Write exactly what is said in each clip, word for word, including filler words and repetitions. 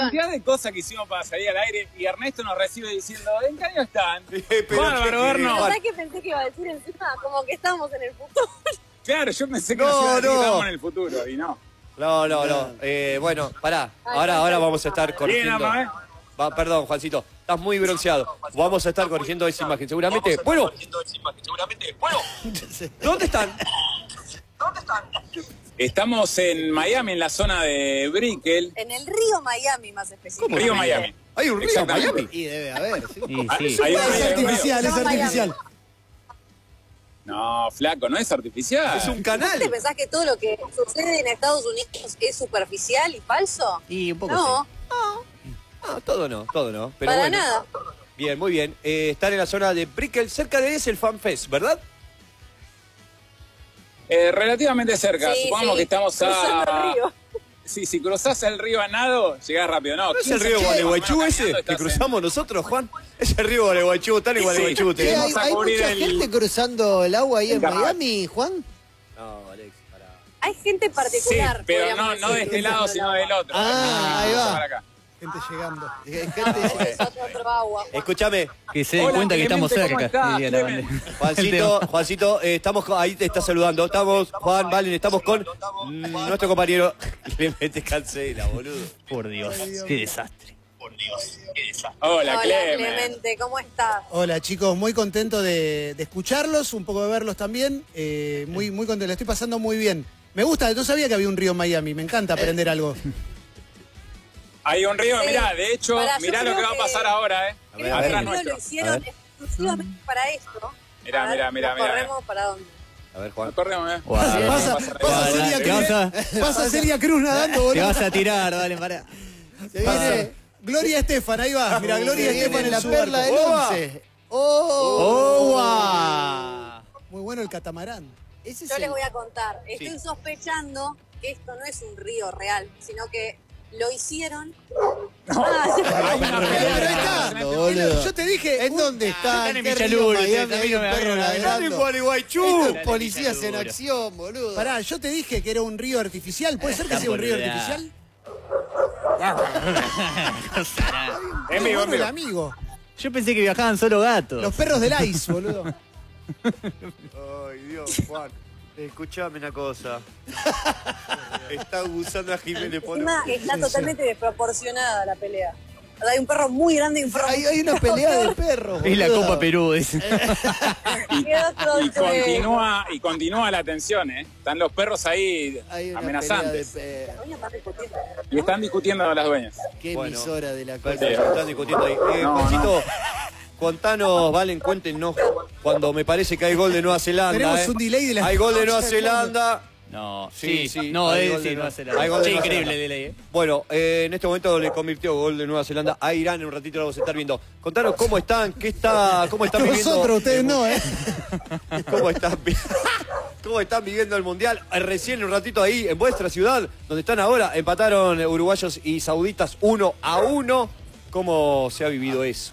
cantidad de cosas que hicimos para salir al aire y Ernesto nos recibe diciendo, ¿en qué año están? Pero Bárbaro, Erno. ¿Verdad que pensé que iba a decir encima como que estamos en el futuro? Claro, yo pensé que No, nos iba a decir no. que estábamos en el futuro y no. No, no, no. Eh, bueno, pará. Ahora, ahora vamos a estar corrigiendo. Bien, mamá, ¿eh? Va, perdón, Juancito. Estás muy bronceado. Vamos a estar corrigiendo esa imagen. Seguramente. Bueno. ¿Dónde están? ¿Dónde están? Estamos en Miami, en la zona de Brickell. En el río Miami, más específicamente. Río Miami. ¿Hay un río en Exactamente. Miami? Y debe haber, sí. Sí, Ah, sí. hay un Es río, hay un río. artificial, es No, Miami. artificial. No, flaco, no es artificial. Es un ¿Vos canal. te pensás que todo lo que sucede en Estados Unidos es superficial y falso? Y un poco No, sí. No, todo no, todo no. Pero para bueno. nada. Bien, muy bien. Eh, están en la zona de Brickell. Cerca de ahí es el Fan Fest, ¿verdad? Eh, relativamente cerca. Sí, Supongamos sí. que estamos Cruzando a... el río. Sí, si cruzás el río a nado, llegás rápido. No, ¿No es el quince río minutos Gualeguaychú más o menos ese caminando, que estás en- cruzamos nosotros, Juan? Es el río Gualeguaychú, está en Gualeguaychú. Sí, ¿Qué, te- hay, Vamos a hay cubrir mucha el- gente cruzando el agua ahí en Carnaval. Miami, Juan? No, Alex, pará. Hay gente Sí, particular. pero podríamos no, no decir, de este lado, sino del otro. Ah, ahí va. Para acá. Gente llegando. Es Gente... otro, otro agua. Escúchame, Que se den Hola, cuenta que estamos Clemente, ¿cómo cerca. estás, diría la Clemente? bandera. Juancito, Juancito, eh, estamos con- ahí te está saludando. Estamos, Juan, Valen, estamos con mm, nuestro compañero Clemente Cancela, boludo. Por Dios, qué desastre. Hola, Hola, Clemente. Clemente, ¿cómo estás? Hola chicos, muy contento de, de escucharlos, un poco de verlos también. Eh, muy, muy contento, le estoy pasando muy bien. Me gusta, no sabía que había un río en Miami, me encanta aprender algo. Hay un río, Sí. mirá, de hecho, Pará, yo mirá lo creo que va a que- pasar ahora, ¿eh? A ver, Creo a que ver. el río nuestro. lo hicieron exclusivamente para esto. Mirá, A ver, mirá, mirá, ¿nos mirá. corremos para dónde? A ver, Juan. Corremos, ¿eh? Guau. Pasa, pasa, Pasa, pasa pasa. Celia Te vas a- Cruz, pasa Celia Cruz nadando, Te boludo. vas a tirar, dale, pará. Se viene Gloria Estefan, ahí va. Mira, Gloria Se Estefan viene en la su perla barco. del ¡Oba! once. ¡Oh! ¡Owa! Muy bueno el catamarán. Ese es Yo les el- voy a contar. Estoy Sí. sospechando que esto no es un río real, sino que lo hicieron. Hay una Pero pelea. ahí está. Boludo. Yo te dije, ¿en dónde está? Están en ¿Qué río Michalur, Miami? ustedes, a mí no Hay me un perro hagan hablar. ¡Están en ladrando. Gualeguaychú! Estos policías en acción, boludo. Pará, yo te dije que era un río artificial. ¿Puede ser que Está sea un río boludeada. artificial? En Qué vivo, bueno en el vivo. amigo. Yo pensé que viajaban solo gatos. Los perros del ice, boludo. Ay, Dios, Juan. Escuchame una cosa. Está abusando a Jiménez por Encima está totalmente desproporcionada la pelea. Hay un perro muy grande en frente. Hay, hay una pelea de perros, Es la boludo. Copa Perú, dice. Quedó todo Y el juego. continúa, y continúa la tensión, ¿eh? Están los perros ahí Hay una amenazantes. pelea de perros. Doña está discutiendo. Y están discutiendo a las dueñas. Qué Bueno. emisora de la cosa. Perfecto, están discutiendo ahí. Eh, No, Juancito, contanos, Valen, cuéntenos cuando me parece que hay gol de Nueva Zelanda. Tenemos eh. un delay de la- Hay gol de Nueva Zelanda. No, Sí, sí, sí, No, hay es gol de sí, Nueva- Nueva Zelanda. hay gol de Qué Nueva increíble Zelanda. delay, eh. Bueno, eh, en este momento le convirtió gol de Nueva Zelanda a Irán. En un ratito lo vamos a estar viendo. Contanos cómo están, qué está, cómo están viviendo. Nosotros, ustedes no, ¿eh? ¿Cómo están, vi- ¿Cómo están viviendo el Mundial? Eh, Recién un ratito ahí, en vuestra ciudad, donde están ahora, empataron eh, uruguayos y sauditas uno a uno. ¿Cómo se ha vivido eso?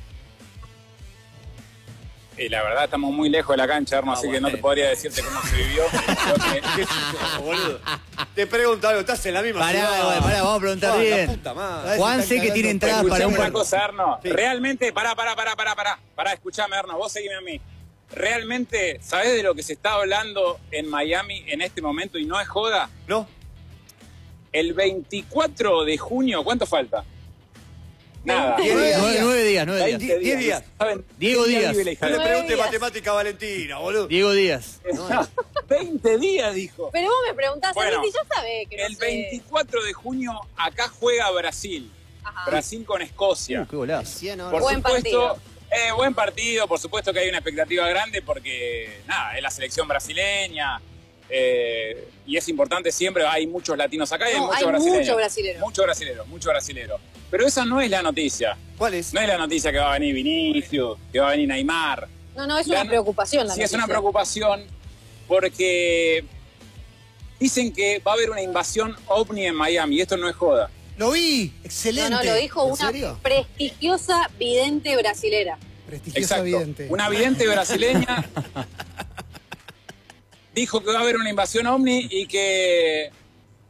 Y la verdad estamos muy lejos de la cancha, Arno, Ah, así que bueno. no te podría decirte cómo se vivió. Creo que- ¿Qué sé yo, boludo? Te pregunto algo, estás en la misma Pará, ciudad. bueno, pará, vamos a preguntar Juan, la bien. puta madre. Juan están sé que cagando tiene entradas pedo. para un Escuchame una partido. cosa, Arno. Sí. Realmente, pará, pará, pará, pará, pará. Pará, escuchame, Arno, vos seguime a mí. Realmente, ¿sabés de lo que se está hablando en Miami en este momento y no es joda? ¿No? El veinticuatro de junio, ¿cuánto falta? Nada. Diez días. Nueve, nueve días, nueve días. veinte diez días. ¿Saben? Diego ¿Qué día Díaz. vive la hija No de- le Nueve pregunte días. matemática a Valentina, boludo. Diego Díaz. veinte días, dijo. Pero vos me preguntás, Bueno, a mí, ya sabés que no El sé. veinticuatro de junio acá juega Brasil. Ajá. Brasil con Escocia. Uh, qué golazo. cien horas. Por Buen supuesto, partido. eh, buen partido, por supuesto que hay una expectativa grande porque, nada, es la selección brasileña eh, y es importante siempre, hay muchos latinos acá y hay No, muchos hay brasileños. mucho brasilero. Mucho brasilero, mucho brasilero. Pero esa no es la noticia. ¿Cuál es? No es la noticia que va a venir Vinicius, que va a venir Neymar. No, no, es La- una preocupación la Sí, es una noticia. preocupación porque dicen que va a haber una invasión ovni en Miami y esto no es joda. Lo vi, excelente. No, no, lo dijo ¿En una serio? prestigiosa vidente brasilera. Prestigiosa Exacto. vidente. Una vidente brasileña dijo que va a haber una invasión ovni y que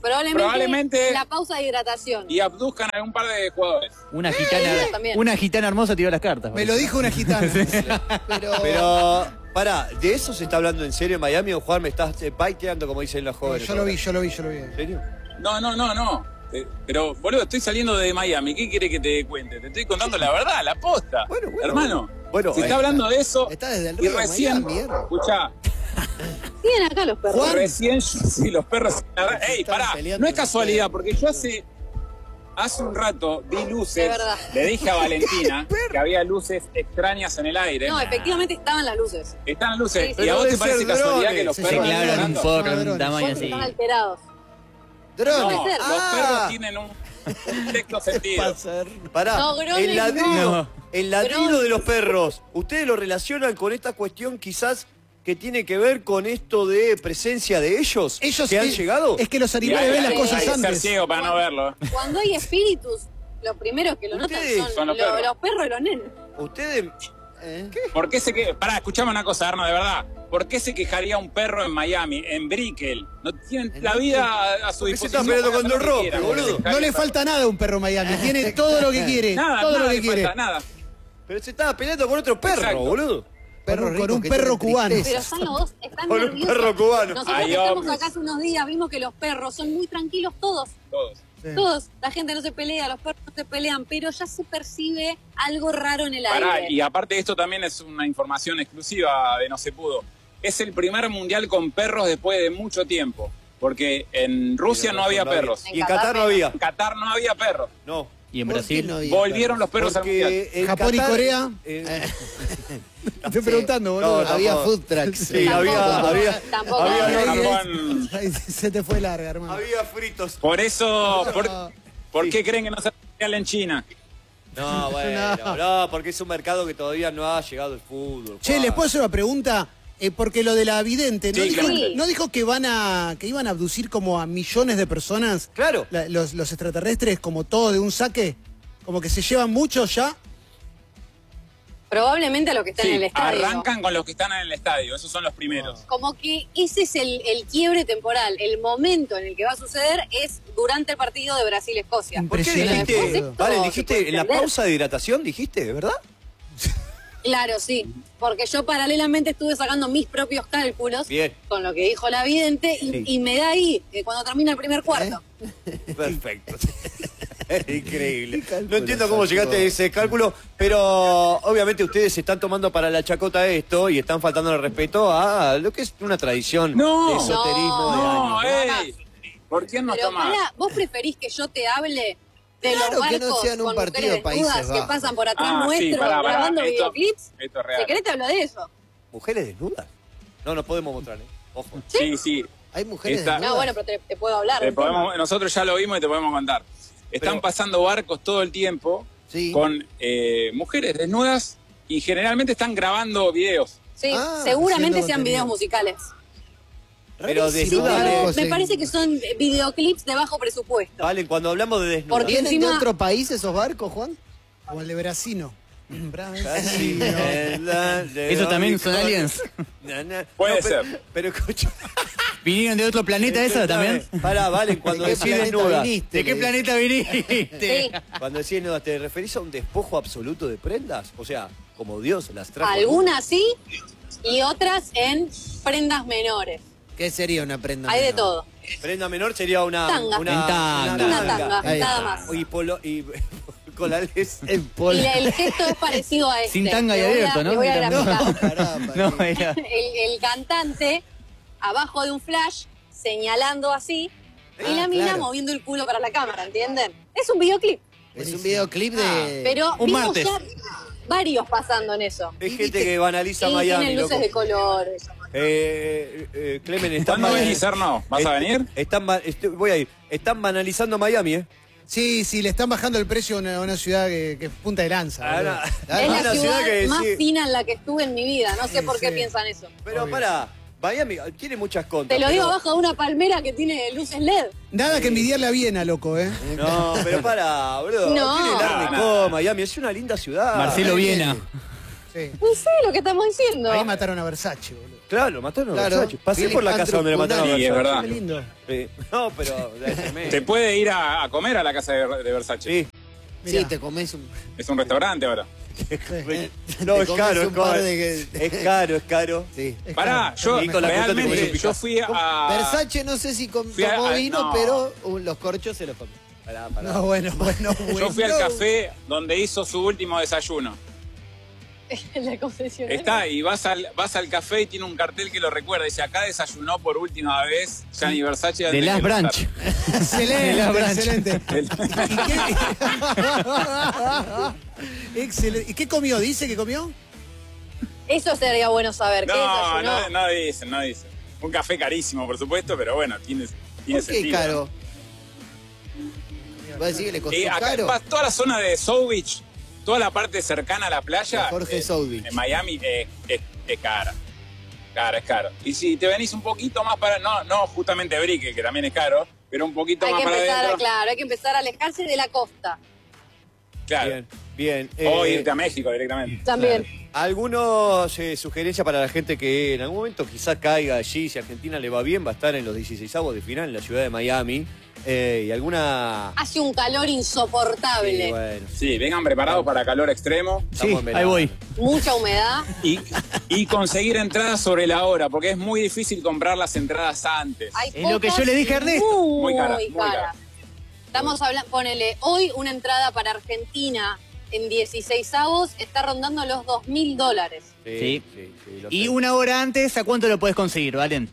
Probablemente, Probablemente- la pausa de hidratación. Y abduzcan a un par de jugadores. Una Eso gitana, también. una gitana hermosa tiró las cartas. Me lo dijo una gitana. Pero, Pero, pará, ¿de eso se está hablando en serio en Miami o Juan me estás eh, baiteando como dicen los jóvenes? Yo lo vi, ahora? yo lo vi, yo lo vi. ¿En serio? No, no, no, no. Eh, Pero, boludo, estoy saliendo de Miami. ¿Qué quiere que te cuente? Te estoy contando la verdad, la posta. Bueno, bueno, Hermano, bueno, se ahí está hablando de eso. está desde el y río de recién, Miami, ¿eh? escuchá, Siguen acá los perros. Juan. recién, sí, los perros. Ey, están pará, peleando no es entre casualidad, porque yo hace, hace un rato vi luces. De verdad. Le dije a Valentina que había luces extrañas en el aire. No, efectivamente estaban las luces. Están las luces. Sí, sí. ¿Y a vos Debe te parece ser casualidad drones. que los Se Se perros llaman clavan un drones. poco en un Drones. tamaño Porque así. están alterados. drones. No, puede ser. Los Ah. perros tienen un, un sexto sentido. Pará, No, Grones el ladrido, no. el ladrido Grones. de los perros, ¿ustedes lo relacionan con esta cuestión quizás que tiene que ver con esto de presencia de ellos? Ellos que han es- llegado. Es que los Y animales hay- ven las hay- cosas hay que ser antes. ciego para no verlo. Cuando hay espíritus, los primeros que lo notan Ustedes son, son los lo- perros. los perros y los nenes. Ustedes, ¿Eh? ¿Por qué se que Pará, escuchame una cosa, Arno, de verdad. ¿Por qué se quejaría un perro en Miami, en Brickell? No tienen ¿En la vida a, a su Porque se disposición. está peleando pueden con hacer lo Don que Roque, quieran, boludo. porque se No le cae falta nada a un perro Miami. Tiene todo lo que quiere. Nada, todo nada lo que le quiere. falta, nada. pero se estaba peleando con otro perro, Exacto. boludo. Perro Con un- con rico un que perro tiene cubano. tristeza. Pero están los dos, están Con un nerviosos. perro cubano. Nosotros Ay, que estamos hombres. acá hace unos días vimos que los perros son muy tranquilos todos. Todos. Sí. Todos. La gente no se pelea, los perros no se pelean, pero ya se percibe algo raro en el Pará, aire. y aparte esto también es una información exclusiva de No Se Pudo. Es el primer mundial con perros después de mucho tiempo. Porque en Rusia no había perros. Y en Qatar no había. En Qatar no había perros. No. Y en ¿Por qué Brasil. no había Volvieron los perros al mundial. Porque en Japón y Qatar, Corea. eh, Estoy preguntando, No, boludo. no. Había tampoco. food trucks. Sí, Tampoco, había, había, tampoco. había, Ay, ay, Japón. ay, se te fue larga, hermano. había fritos. Por eso, ¿por, ¿por Sí. qué creen que no se hace mundial en China? No, bueno, no. porque es un mercado que todavía no ha llegado el fútbol. Che, Juan. ¿les puedo hacer una pregunta? Eh, porque lo de la vidente, ¿no, Sí, dijo, Clemente. ¿no dijo que van a que iban a abducir como a millones de personas? Claro. La- los, los extraterrestres como todo de un saque, como que se llevan muchos ya. Probablemente a los que están en el Sí, estadio. arrancan con los que están en el estadio. Esos son los primeros. Como que ese es el, el quiebre temporal. El momento en el que va a suceder es durante el partido de Brasil-Escocia. ¿Por qué Impresionante. dijiste? Después Vale, esto se dijiste puede en la entender. pausa de hidratación, dijiste, ¿de verdad? Claro, sí. Porque yo paralelamente estuve sacando mis propios cálculos Bien. con lo que dijo la vidente y, Sí. y me da ahí, que cuando termina el primer cuarto. Perfecto. Increíble. cálculo No entiendo cómo sacó? llegaste a ese cálculo, pero obviamente ustedes se están tomando para la chacota esto y están faltando el respeto a lo que es una tradición No. de esoterismo No. de años. No, ey. ¿Por quién no Pero tomás? pará, ¿vos preferís que yo te hable de Claro los que no barcos sea en un con partido mujeres de Países desnudas que Bajos. pasan por atrás Ah, sí, nuestro pará, pará. grabando Esto- videoclips? Esto es Si real. querés te hablo de eso. ¿Mujeres desnudas? No, no podemos mostrar, ¿eh? Ojo. Sí, sí. Hay mujeres Esta- desnudas. No, bueno, pero te, te puedo hablar. Te del tema. podemos- nosotros ya lo vimos y te podemos contar. Están Pero- pasando barcos todo el tiempo Sí. con eh, mujeres desnudas y generalmente están grabando videos. Sí, Ah, seguramente haciendo sean contenido. videos musicales. Pero Rarísimo, Sí, desnudas, ¿no? pero Conseguí. me parece que son videoclips de bajo presupuesto. Vale, cuando hablamos de desnudas. Porque- ¿Vienen encima- de otro país esos barcos, Juan? Como el de Brasino. Casi verdad de ¿Eso también Omicron. son aliens? Na, na. Puede pero, ser. Pero escucha. ¿Vinieron de otro planeta esa también? Pará, vale, cuando ¿De qué decís planeta desnuda. viniste? ¿De qué planeta viniste? Sí, Cuando decís desnuda, ¿te referís a un despojo absoluto de prendas? O sea, como Dios las trajo. algunas sí y otras en prendas menores. ¿Qué sería una prenda Hay de menor? todo. Prenda menor sería una. Tanga. Una, En tanga. Una tanga, Ahí nada está. más. Y, polo, y colales. En polo. Y la- el gesto es parecido a este. Sin tanga y Te voy a- abierto, ¿no? te voy a Era- graficar. No, caramba. No, era... el, el cantante abajo de un flash señalando así y Ah, la mina claro. moviendo el culo para la cámara, ¿entienden? Es un videoclip, Es un videoclip de... pero Un vimos martes. ya varios pasando en eso. Es gente que banaliza Y Miami, tienen luces loco. de colores. Eh, eh, Clemen, están ¿Cuándo banal- venís, Arno? ¿Vas a Est- venir? Están, ba- est- voy a ir. Están banalizando Miami, ¿eh? Sí, sí, le están bajando el precio a una, a una ciudad que, que es punta de lanza. Ah, boludo. no. Ah, Es una la ciudad ciudad que más sí. fina en la que estuve en mi vida. No sé Sí, por qué sí. piensan eso. Pero Obvio. para, Miami tiene muchas contras. Te lo digo pero- abajo de una palmera que tiene luces L E D. Nada que envidiarle a Viena, loco, ¿eh? No, pero para, boludo. No. Tiene el Art No, Deco, Miami. Es una linda ciudad. Marcelo Viena. Sí. No sé lo que estamos diciendo. Ahí mataron a Versace, boludo. Claro, lo mataron a Claro. Versace. Pasé Philip por la casa Andrew donde le mataron a Sí, Versace. es verdad. Qué lindo. Sí. No, pero... debe ser medio. Te puede ir a, a comer a la casa de, de Versace. Sí. Sí, Mirá. te comes un... Es un restaurante ahora. No, Te es comes caro, es un par caro. de- Es caro, es caro. Sí. Es Pará, claro. yo Y con la punta te comes un realmente, picado. yo fui a... Versace no sé si com- Fui a- tomó a- vino, no. pero uh, los corchos se los comió. Pará, pará. No, bueno, bueno, bueno. Yo fui al café donde hizo su último desayuno. La concesionaria. Está, y vas al, vas al café y tiene un cartel que lo recuerda. Dice, acá desayunó por última vez Gianni Versace. De antes Last que Branch. Excelente, La branch. excelente. El- Excelente. ¿Y qué comió? ¿Dice que comió? Eso sería bueno saber. ¿Qué No, desayunó? no, no dicen, no dicen. Un café carísimo, por supuesto, pero bueno, tiene, tiene ¿Por qué sentido. caro? ¿Va a decir que le costó Y acá, caro? pa- toda la zona de South Beach, toda la parte cercana a la playa, De Jorge eh, South Beach. en Miami, eh, es, es cara. Cara, es caro. Y si te venís un poquito más para, no, no justamente Brickell, que también es caro, pero un poquito Hay más que para empezar, a, adentro, claro, hay que empezar a alejarse de la costa. claro. Bien, bien. O Eh, irte a México directamente. También. Algunos eh, sugerencias para la gente que en algún momento quizá caiga allí, si Argentina le va bien, va a estar en los dieciseisavos de final en la ciudad de Miami. Eh, y alguna... Hace un calor insoportable. Sí, bueno, Sí, vengan preparados para calor extremo estamos en ahí verano. voy. Mucha humedad. y, y conseguir entradas sobre la hora, porque es muy difícil comprar las entradas antes. Hay Es lo que pocas yo le dije a Ernesto. Muy, Muy cara, muy muy cara. cara. Estamos hablando, ponele, hoy una entrada para Argentina en dieciseisavos está rondando los dos mil dólares. Sí, Sí. sí, sí, lo Y sé. una hora antes, ¿a cuánto lo puedes conseguir, Valen?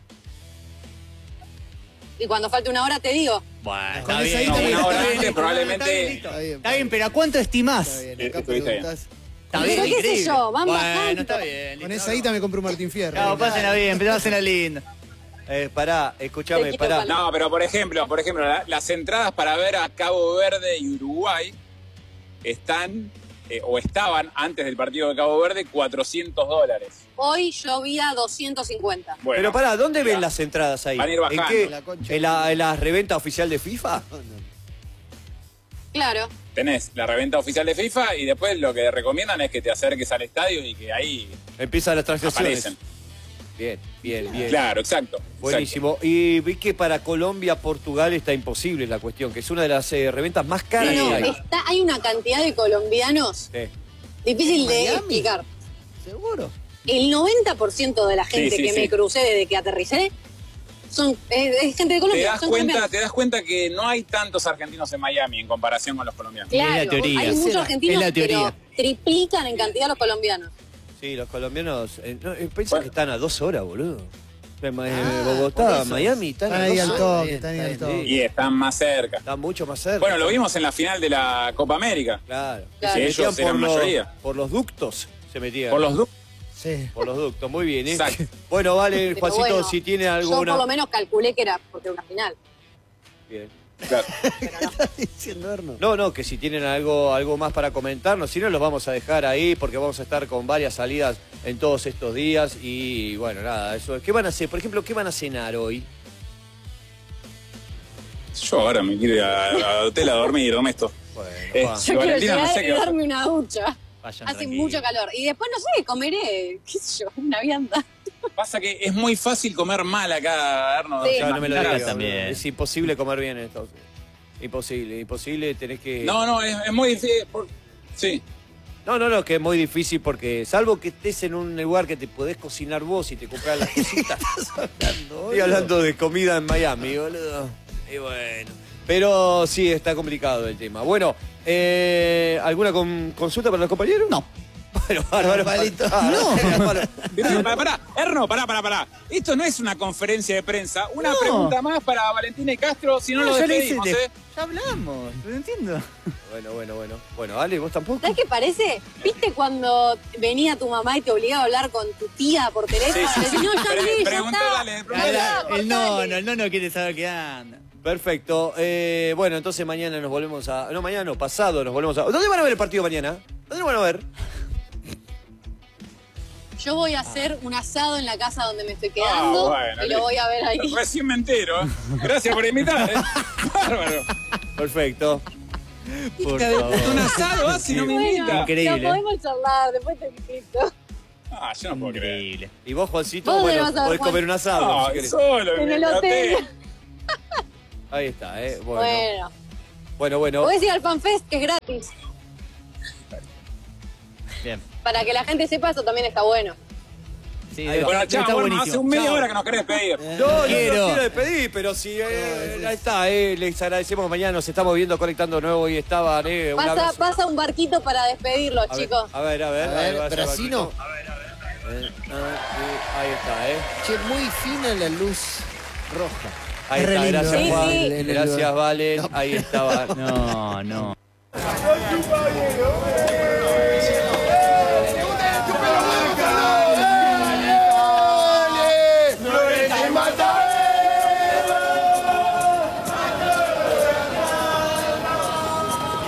Y cuando falte una hora te digo. Bueno, Con está esa bien. guita No, bien, una hora está bien, antes listo. probablemente... Está bien, listo. Está bien, Está bien, pero ¿a cuánto estimás? Está bien, Eh, acá estuviste bien. preguntás. Está Pero bien, qué sé increíble. yo, van bueno, bajando. está bien. Con listo, esa guita me compro un Martín Fierro. No, pásenla bien, pásenla linda. Eh, pará, Te escúchame, quito pará. palo. No, pero por ejemplo, por ejemplo, la- las entradas para ver a Cabo Verde y Uruguay están, eh, o estaban antes del partido de Cabo Verde, cuatrocientos dólares. Hoy llovía doscientos cincuenta. Bueno, Pero pará, ¿dónde ven ya. las entradas ahí? Van a ir ¿En bajando. qué? La concha ¿En la, en la reventa oficial de FIFA? No, no. Claro. Tenés la reventa oficial de FIFA y después lo que recomiendan es que te acerques al estadio y que ahí Empiezan las transacciones. aparecen. Bien, bien, bien. Claro, exacto. exacto. Buenísimo. Y vi que para Colombia, Portugal está imposible la cuestión, que es una de las eh, reventas más caras No, que hay. está, hay una cantidad de colombianos Sí. difícil de Miami. explicar. ¿Seguro? El noventa por ciento de la gente sí, que sí. me crucé desde que aterricé son es, es gente de Te Colombia. das, son cuenta, colombianos. te das cuenta que no hay tantos argentinos en Miami en comparación con los colombianos. Claro, Es la teoría. hay Es muchos la- argentinos, es la teoría. pero triplican en cantidad los colombianos. Sí, los colombianos eh, no, eh, piensan Bueno. que están a dos horas, boludo. De Ma- Ah, de Bogotá, por eso. Miami, están, Están a ahí dos al horas. toque, bien, están ahí está al bien. toque. Y están más cerca. Están mucho más cerca. Bueno, lo vimos en la final de la Copa América. Claro. Claro. Se Que metían ellos eran por, los, mayoría. por los ductos. Se metían. Por los dos. Sí. Por los ductos, muy bien. ¿eh? Exacto. Bueno, vale, Pero Juancito, bueno, si tiene Yo por alguna. lo menos calculé que era porque era una final. Bien. Claro. Diciendo Erno. No, no, que si tienen algo, algo más para comentarnos, si no los vamos a dejar ahí porque vamos a estar con varias salidas en todos estos días y bueno, nada, eso. ¿Qué van a hacer? Por ejemplo, ¿qué van a cenar hoy? Yo ahora me quiero ir a- al hotel a dormir, Ernesto. Bueno, Eh, Juan. Sí, Yo quiero Valentina, no llegar sé qué y va a darme una ducha. Vayan Hace tranquilos. mucho calor. Y después, no sé, comeré, qué sé yo, una vianda. Pasa que es muy fácil comer mal acá, Erno. Sí. O sea, Ya no me lo Acá digas, también. boludo. Es imposible comer bien esto. Imposible, imposible, tenés que... No, no, es, es muy difícil. por- Sí. No, no, no, que es muy difícil porque salvo que estés en un lugar que te podés cocinar vos y te compras las cositas. Estoy hablando de comida en Miami, boludo. Y bueno. Pero sí, está complicado el tema. Bueno, eh, ¿alguna con- consulta para los compañeros? No. Bueno, bárbaro. Palito. No. Pero, pará, pará, Erno, pará, pará, pará. Esto no es una conferencia de prensa. Una No. pregunta más para Valentina y Castro, si no, lo ya le despedimos, hice- ¿eh? Ya hablamos, no entiendo. Bueno, bueno, bueno. Bueno, Ale, ¿vos tampoco? ¿Sabes qué parece? ¿Viste cuando venía tu mamá y te obligaba a hablar con tu tía por teléfono? Sí, sí, sí. Y decís, no, ya Pre- vi, ya preguntale, está. dale, Ya preguntale. está, El cortale. nono, el nono quiere saber qué anda. Perfecto. Eh, bueno, entonces mañana nos volvemos a... No, mañana no, pasado nos volvemos a... ¿Dónde van a ver el partido mañana? ¿Dónde lo van a ver? Yo voy a hacer un asado en la casa donde me estoy quedando Ah, bueno, y lo voy a ver ahí. Recién me entero. ¿eh? Gracias por invitar, ¿eh? Bárbaro. Perfecto. Por favor. Un asado, ah, si no me Bueno, invita. Increíble. lo podemos charlar, después te invito. Ah, yo no puedo creer. Increíble. Y vos, Juancito, Vos bueno, debes saber, podés Juan. comer un asado. No, si querés. solo En el hotel. Ahí está, ¿eh? Bueno, Bueno. bueno. bueno. Podés ir al FanFest, que es gratis. Bien. Para que la gente sepa, eso también está bueno. Sí, Ahí va. Bueno, está chao, bueno, hace buenísimo. un media Chao. hora que nos querés pedir. No, no, Quiero. no quiero despedir, pero sí, eh, ahí está, eh, les agradecemos que mañana nos estamos viendo, conectando de nuevo y estaban, eh, un Pasa, abrazo. pasa un barquito para despedirlos, A ver, chicos. a ver, a ver. A ver, ahí va ese Brasino. barquito. Eh, ah, ahí está, eh. Che, muy fina la luz roja. Ahí Es re está, lindo. gracias Sí, Juan, sí. En el gracias lugar. Valen, No. ahí estaba. No, no.